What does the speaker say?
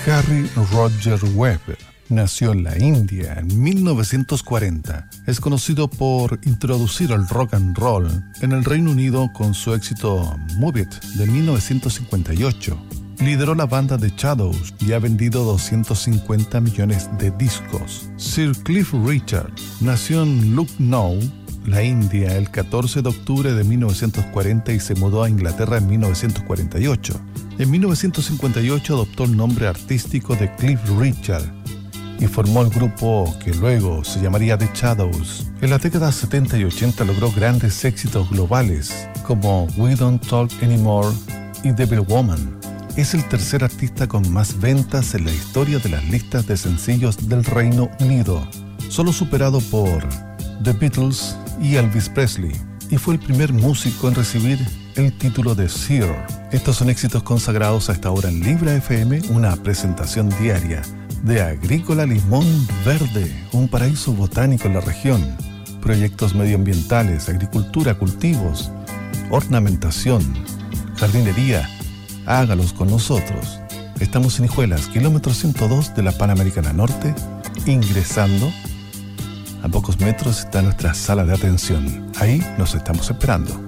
Harry Roger Webb nació en la India en 1940. Es conocido por introducir el rock and roll en el Reino Unido con su éxito Move It de 1958. Lideró la banda The Shadows y ha vendido 250 millones de discos. Sir Cliff Richard nació en Lucknow, la India, el 14 de octubre de 1940 y se mudó a Inglaterra en 1948. En 1958 adoptó el nombre artístico de Cliff Richard y formó el grupo que luego se llamaría The Shadows. En las décadas 70 y 80 logró grandes éxitos globales como We Don't Talk Anymore y Devil Woman. Es el tercer artista con más ventas en la historia de las listas de sencillos del Reino Unido, solo superado por The Beatles y Elvis Presley, y fue el primer músico en recibir el título de Sir. Estos son éxitos consagrados a esta hora en Libra FM, una presentación diaria de Agrícola Limón Verde, un paraíso botánico en la región, proyectos medioambientales, agricultura, cultivos, ornamentación, jardinería. Hágalos con nosotros. Estamos en Hijuelas, kilómetro 102 de la Panamericana Norte. Ingresando, a pocos metros está nuestra sala de atención. Ahí nos estamos esperando.